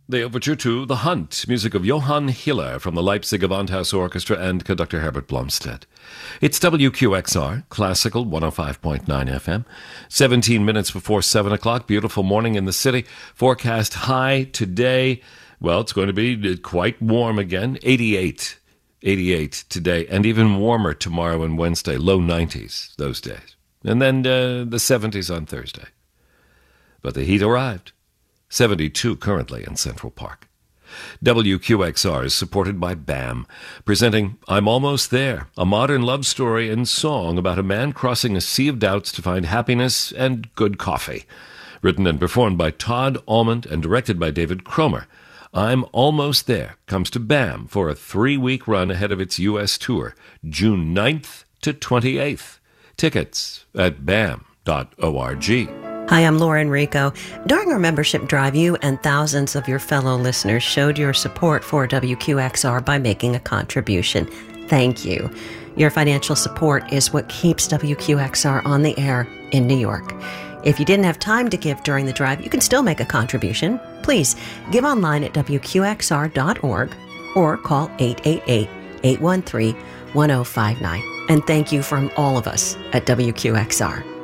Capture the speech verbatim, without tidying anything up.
The overture to The Hunt, music of Johann Hiller from the Leipzig Gewandhaus Orchestra and conductor Herbert Blomstedt. It's W Q X R, Classical one oh five point nine F M. seventeen minutes before seven o'clock, beautiful morning in the city. Forecast high today. Well, it's going to be quite warm again, eighty-eight. eighty-eight today, and even warmer tomorrow and Wednesday, low nineties those days. And then uh, the seventies on Thursday. But the heat arrived. seventy-two currently in Central Park. W Q X R is supported by B A M, presenting I'm Almost There, a modern love story and song about a man crossing a sea of doubts to find happiness and good coffee. Written and performed by Todd Almond and directed by David Cromer. I'm Almost There comes to B A M for a three-week run ahead of its U S tour, June ninth to twenty-eighth. Tickets at B A M dot org. Hi, I'm Lauren Rico. During our membership drive, you and thousands of your fellow listeners showed your support for W Q X R by making a contribution. Thank you. Your financial support is what keeps W Q X R on the air in New York. If you didn't have time to give during the drive, you can still make a contribution. Please give online at W Q X R dot org or call eight eight eight, eight one three, one oh five nine. And thank you from all of us at W Q X R.